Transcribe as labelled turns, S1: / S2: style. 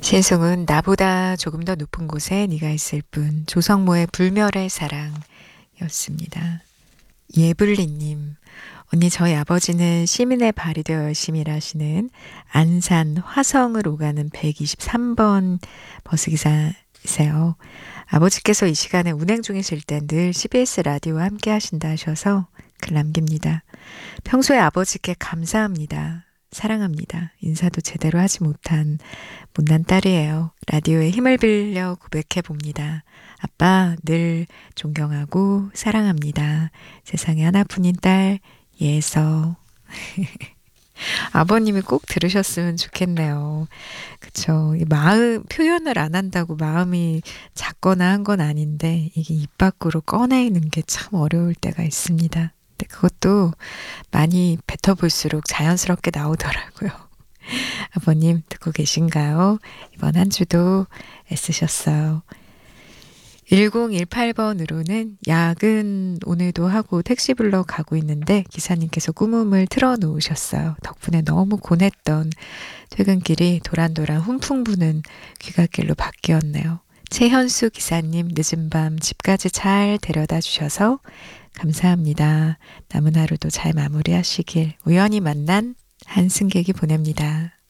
S1: 신승은 나보다 조금 더 높은 곳에 네가 있을 뿐. 조성모의 불멸의 사랑이었습니다. 예블리님, 언니 저희 아버지는 시민의 발이 되어 열심히 일하시는 안산 화성을 오가는 123번 버스기사이세요. 아버지께서 이 시간에 운행 중이실 때 늘 CBS 라디오와 함께 하신다 하셔서 글 남깁니다. 평소에 아버지께 감사합니다. 사랑합니다. 인사도 제대로 하지 못한 못난 딸이에요. 라디오에 힘을 빌려 고백해 봅니다. 아빠 늘 존경하고 사랑합니다. 세상에 하나뿐인 딸 예서. 아버님이 꼭 들으셨으면 좋겠네요. 그쵸. 이 마음 표현을 안 한다고 마음이 작거나 한 건 아닌데 이게 입 밖으로 꺼내는 게 참 어려울 때가 있습니다. 근데 그것도 많이 뱉어볼수록 자연스럽게 나오더라고요. 아버님 듣고 계신가요? 이번 한 주도 애쓰셨어요. 1018번으로는 야근 오늘도 하고 택시 불러 가고 있는데 기사님께서 꾸밈을 틀어놓으셨어요. 덕분에 너무 고냈던 퇴근길이 도란도란 훈풍 부는 귀갓길로 바뀌었네요. 최현수 기사님 늦은 밤 집까지 잘 데려다 주셔서 감사합니다. 남은 하루도 잘 마무리하시길 우연히 만난 한 승객이 보냅니다.